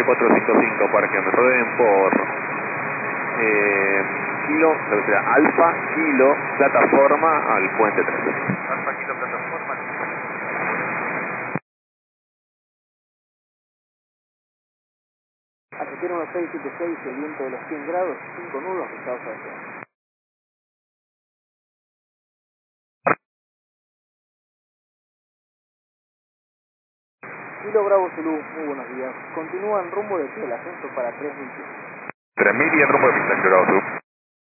Colombia 455, parque, me rodeen por Kilo, lo que sea, Alfa, Kilo, plataforma al puente 3. Alfa, Kilo, plataforma. Argentina 1676, el viento de los 100 grados, 5 nudos, Estados Unidos. Kilo Bravo Zulu, muy buenos días. Continúan rumbo de el ascenso para 3000 pies. 3000 y en rumbo de pista, Kilo Bravo Zulu.